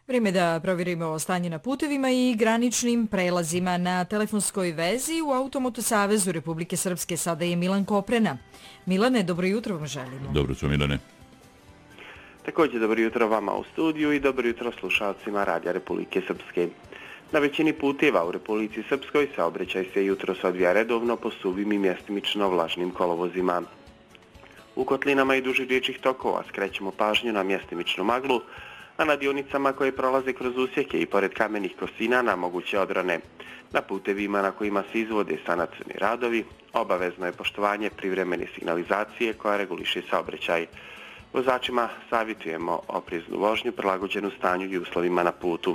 Vrijeme da provjerimo stanje na putevima i graničnim prelazima. Na telefonskoj vezi u Automoto Savezu Republike Srpske sada je Milan Koprena. Milane, dobro jutro vam želimo. Dobro jutro, Milane. Također dobro jutro vama u studiju i dobro jutro slušalcima Radija Republike Srpske. Na većini puteva u Republici Srpskoj saobraćaj se jutros odvija redovno po suvim i mjestimično vlažnim kolovozima. U kotlinama i dužih riječnih tokova skrećemo pažnju na mjestimičnu maglu, a na dionicama koje prolaze kroz usjeke i pored kamenih kosina na moguće odrone. Na putevima na kojima se izvode sanacioni radovi, obavezno je poštovanje privremene signalizacije koja reguliše saobraćaj. Vozačima savjetujemo opreznu vožnju prilagođenu stanju i uslovima na putu.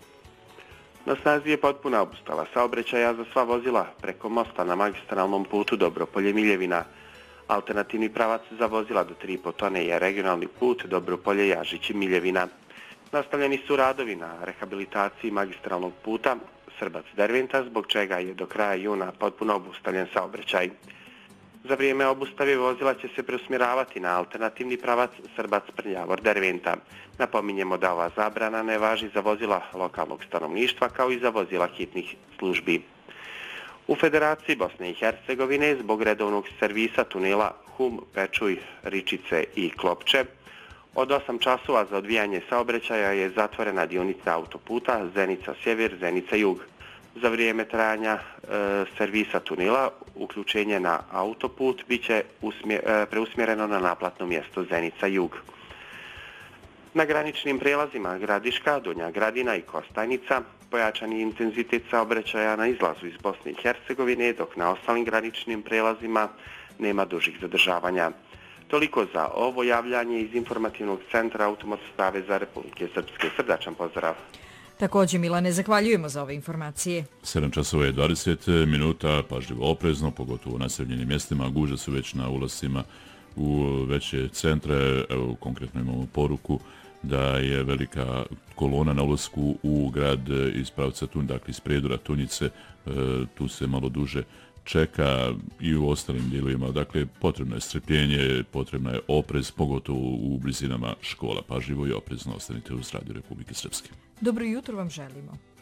Na snazi je potpuna obustava saobraćaja za sva vozila preko mosta na magistralnom putu Dobropolje-Miljevina. Alternativni pravac za vozila do 3,5 tone je regionalni put Dobropolje-Jažići-Miljevina. Nastavljeni su radovi na rehabilitaciji magistralnog puta Srbac-Derventa, zbog čega je do kraja juna potpuno obustavljen saobraćaj. Za vrijeme obustave vozila će se preusmjeravati na alternativni pravac Srbac-Prljavor-Derventa. Napominjemo da ova zabrana ne važi za vozila lokalnog stanovništva kao i za vozila hitnih službi. U Federaciji Bosne i Hercegovine zbog redovnog servisa tunela Hum, Pečuj, Ričice i Klopče od 8 časova za odvijanje saobraćaja je zatvorena dionica autoputa Zenica-Sjever, Zenica-Jug. Za vrijeme trajanja servisa tunela uključenje na autoput biće preusmjereno na naplatno mjesto Zenica-Jug. Na graničnim prijelazima Gradiška, Donja Gradina i Kostajnica pojačan je intenzitet saobraćaja na izlazu iz Bosne i Hercegovine, dok na ostalim graničnim prijelazima nema dužih zadržavanja. Toliko za ovo javljanje iz informativnog centra Automoto Saveza Republike Srpske. Srdačan pozdrav. Također, Milane, zahvaljujemo za ove informacije. 7 časova je 20 minuta, pažljivo oprezno, pogotovo u naseljenim mjestima. Gužve su već na ulascima u veće centre. Evo, konkretno imamo poruku da je velika kolona na ulasku u grad iz pravca Tunjice, dakle iz predora Tunjice. Tu se malo duže čeka i u ostalim dijelovima. Dakle, potrebno je strpljenje, potrebno je oprez, pogotovo u blizinama škola. Pažljivo i oprezno ostanite uz Radio Republike Srpske. Dobro jutro vam želimo.